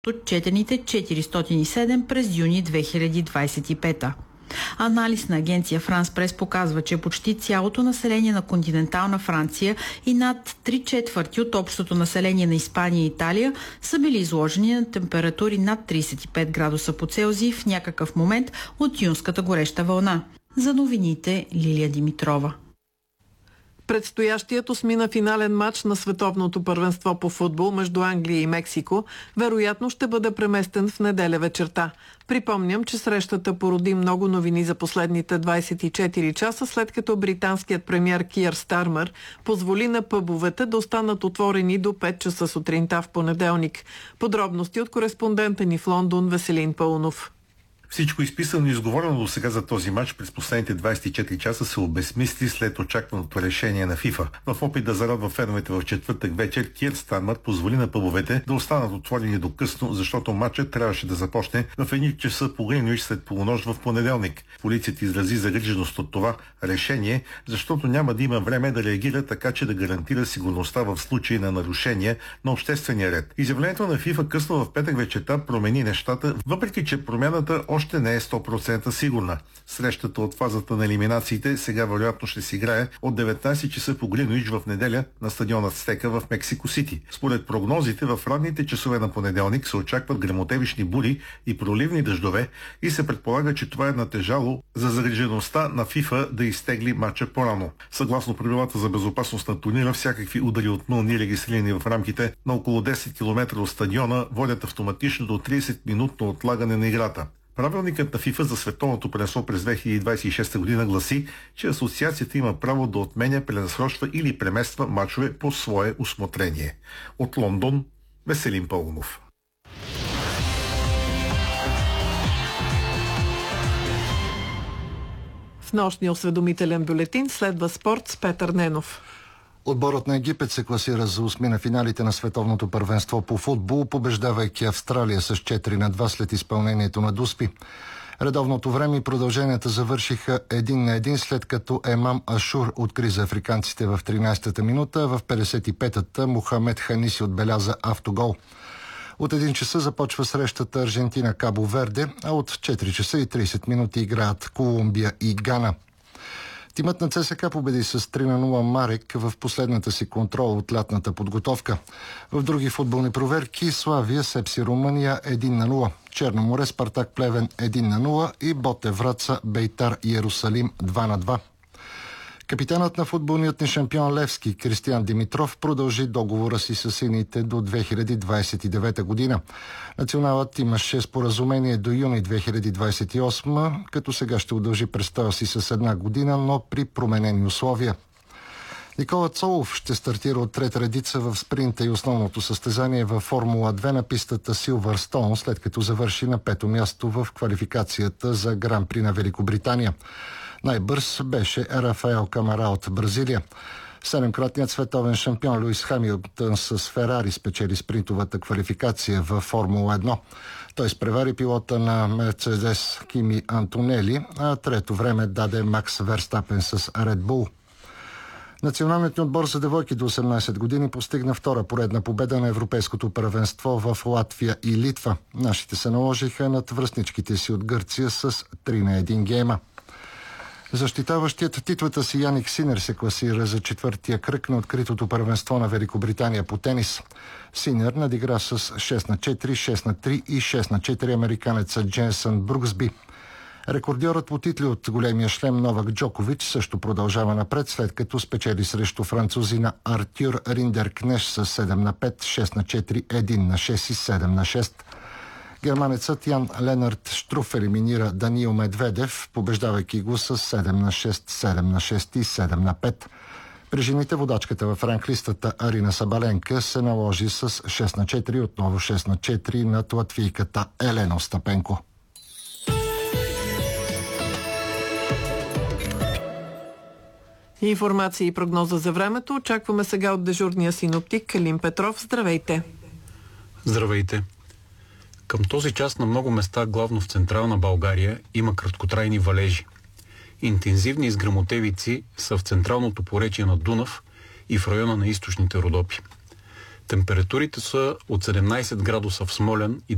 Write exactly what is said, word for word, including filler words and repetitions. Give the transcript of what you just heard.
от четените четиристотин и седем през юни две хиляди двадесет и пета. Анализ на агенция Франс Прес показва, че почти цялото население на континентална Франция и над три четвърти от общото население на Испания и Италия са били изложени на температури над тридесет и пет градуса по Целзий в някакъв момент от юнската гореща вълна. За новините Лилия Димитрова. Предстоящият осмина финален матч на световното първенство по футбол между Англия и Мексико вероятно ще бъде преместен в неделя вечерта. Припомням, че срещата породи много новини за последните двадесет и четири часа, след като британският премиер Киър Стармър позволи на пъбовете да останат отворени до пет часа сутринта в понеделник. Подробности от кореспондента ни в Лондон Веселин Паунов. Всичко изписано и изговорено до сега за този матч през последните двадесет и четири часа се обезмисли след очакваното решение на ФИФА. В опит да зарадва феновете в четвъртък вечер, Киър Стармър позволи на пъбовете да останат отворени до късно, защото матчът трябваше да започне в едни часа по Гринуич след полунощ в понеделник. Полицията изрази загриженост от това решение, защото няма да има време да реагира така, че да гарантира сигурността в случай на нарушение на обществения ред. Изявлението на ФИФА късно в петък вечерта промени нещата, въпреки че промяната още не е сто процента сигурна. Срещата от фазата на елиминациите сега вероятно ще се играе от деветнадесет часа по Гринуич в неделя на стадиона Стека в Мексико Сити. Според прогнозите, в ранните часове на понеделник се очакват гръмотевични бури и проливни дъждове и се предполага, че това е натежало за загрижеността на ФИФА да изтегли матча по-рано. Съгласно правилата за безопасност на турнира, всякакви удари от мълни, регистрирани в рамките на около десет километра от стадиона, водят автоматично до тридесет минутно отлагане на играта. Правилникът на ФИФА за световното първенство през две хиляди двадесет и шеста година гласи, че асоциацията има право да отменя, пренасрочва или премества мачове по свое усмотрение. От Лондон Веселин Паунов. В нощния осведомителен бюлетин следва спорт с Петър Ненов. Отборът на Египет се класира за осми на финалите на световното първенство по футбол, побеждавайки Австралия с четири на два след изпълнението на Дуспи. Редовното време и продълженията завършиха един на един, след като Емам Ашур откри за африканците в тринадесетата минута, в петдесет и петата Мохамед Ханиси отбеляза автогол. От един часа започва срещата Аржентина-Кабо Верде, а от четири часа и тридесет минути играят Колумбия и Гана. Тимът на ЦСКА победи с три на нула Марек в последната си контрол от лятната подготовка. В други футболни проверки Славия Сепси Румъния един на нула, Черно море Спартак Плевен един на нула и Боте Враца Бейтар Иерусалим два на два. Капитанът на футболният ни шампион Левски Кристиян Димитров продължи договора си с сините до две хиляди двадесет и девета година. Националът имаше споразумение до юни две хиляди двадесет и осма, като сега ще удължи престоя си с една година, но при променени условия. Никола Цолов ще стартира от трета редица в спринта и основното състезание във Формула две на пистата Силвърстоун, след като завърши на пето място в квалификацията за Гран-при на Великобритания. Най-бърз беше Рафаел Камара от Бразилия. Седемкратният световен шампион Луис Хамилтън с Ферари спечели спринтовата квалификация във Формула едно. Той изпревари пилота на Мерцедес Кими Антонели, а трето време даде Макс Верстапен с Ред Бул. Националният отбор за девойки до осемнадесет години постигна втора поредна победа на Европейското първенство в Латвия и Литва. Нашите се наложиха над връстничките си от Гърция с три на един гейма. Защитаващият титлата си Яник Синер се класира за четвъртия кръг на откритото първенство на Великобритания по тенис. Синер надигра с шест на четири, шест на три и шест на четири американеца Дженсън Бруксби. Рекордьорът по титли от големия шлем Новак Джокович също продължава напред, след като спечели срещу французина Артюр Риндеркнеш с седем на пет, шест на четири, едно на шест и седем на шест. Германецът Ян Ленард Штруф елиминира Даниил Медведев, побеждавайки го с седем на шест, седем на шест и седем на пет. При жените водачката в ранглистата Арина Сабаленка се наложи с шест на четири, отново шест на четири над латвийката Елена Остапенко. Информация и прогноза за времето очакваме сега от дежурния синоптик Калин Петров. Здравейте! Здравейте! Към този час на много места, главно в централна България, има краткотрайни валежи. Интензивни изграмотевици са в централното поречие на Дунав и в района на източните Родопи. Температурите са от седемнадесет градуса в Смолян и